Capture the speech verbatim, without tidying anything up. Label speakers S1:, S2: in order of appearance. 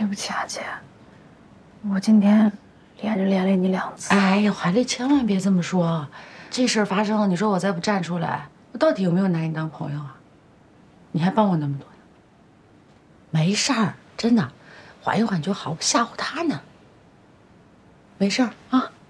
S1: 对不起啊，姐，我今天连着连累你两次。
S2: 哎呀，华丽，千万别这么说，这事儿发生了，你说我再不站出来，我到底有没有拿你当朋友啊？你还帮我那么多呢。没事儿，真的，缓一缓就好，我吓唬他呢。没事儿啊。